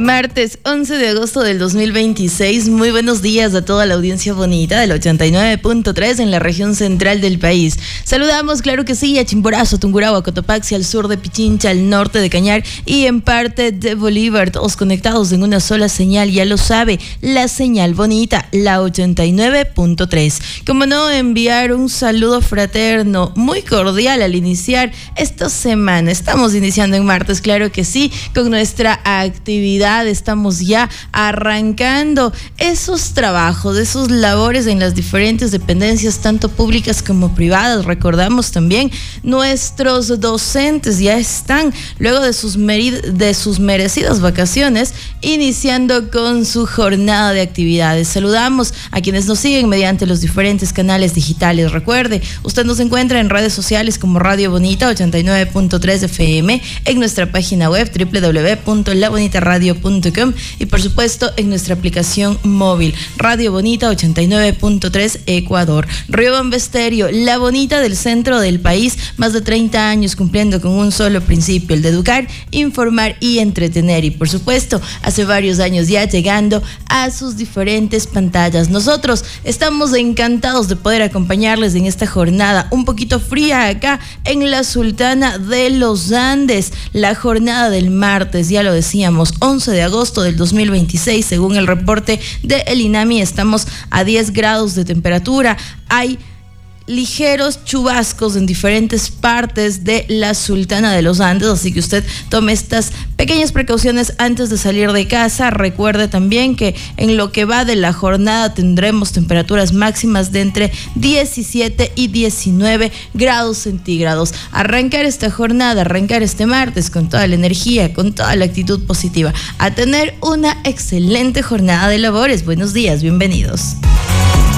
Martes 11 de agosto del 2026, muy buenos días a toda la audiencia bonita del 89.3 en la región central del país. Saludamos, claro que sí, a Chimborazo, Tungurahua, Cotopaxi, al sur de Pichincha, al norte de Cañar y en parte de Bolívar, todos conectados en una sola señal, ya lo sabe, la señal bonita, la 89.3. Como no, enviar un saludo fraterno, muy cordial al iniciar esta semana. Estamos iniciando en martes, claro que sí, con nuestra actividad. Estamos ya arrancando esos trabajos, esos labores en las diferentes dependencias, tanto públicas como privadas. Recordamos también, nuestros docentes ya están, luego de sus merecidas vacaciones, iniciando con su jornada de actividades. Saludamos a quienes nos siguen mediante los diferentes canales digitales. Recuerde, usted nos encuentra en redes sociales como Radio Bonita 89.3 FM, en nuestra página web www.labonitaradio.com y por supuesto en nuestra aplicación móvil Radio Bonita 89.3 Ecuador. Riobamba Estéreo, la bonita del centro del país, más de 30 años cumpliendo con un solo principio, el de educar, informar y entretener, y por supuesto hace varios años ya llegando a sus diferentes pantallas. Nosotros estamos encantados de poder acompañarles en esta jornada un poquito fría acá en la Sultana de los Andes, la jornada del martes, ya lo decíamos, 11 de agosto del 2026, según el reporte del INAMI, estamos a 10 grados de temperatura. Hay ligeros chubascos en diferentes partes de la Sultana de los Andes, así que usted tome estas pequeñas precauciones antes de salir de casa. Recuerde también que en lo que va de la jornada tendremos temperaturas máximas de entre 17 y 19 grados centígrados. Arrancar esta jornada, arrancar este martes con toda la energía, con toda la actitud positiva, a tener una excelente jornada de labores. Buenos días, bienvenidos.